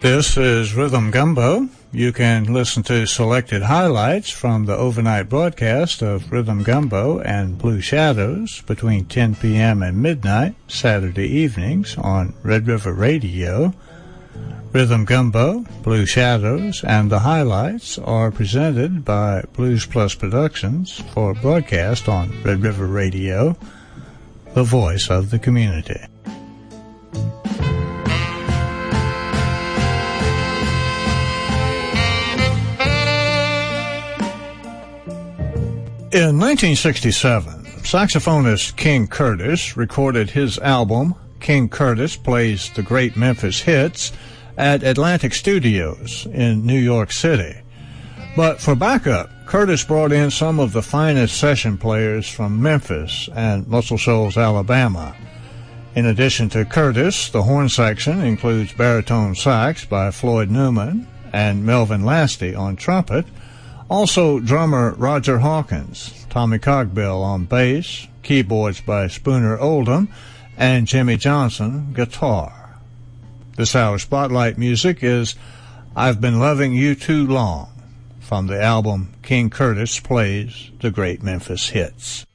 This is Rhythm Gumbo. You can listen to selected highlights from the overnight broadcast of Rhythm Gumbo and Blue Shadows between 10 p.m. and midnight Saturday evenings on Red River Radio. Rhythm Gumbo, Blue Shadows, and the highlights are presented by Blues Plus Productions for broadcast on Red River Radio, the voice of the community. In 1967, saxophonist King Curtis recorded his album, King Curtis Plays the Great Memphis Hits, at Atlantic Studios in New York City. But for backup, Curtis brought in some of the finest session players from Memphis and Muscle Shoals, Alabama. In addition to Curtis, the horn section includes baritone sax by Floyd Newman and Melvin Lasty on trumpet, also drummer Roger Hawkins, Tommy Cogbill on bass, keyboards by Spooner Oldham, and Jimmy Johnson guitar. This hour's spotlight music is I've Been Loving You Too Long from the album King Curtis Plays the Great Memphis Hits.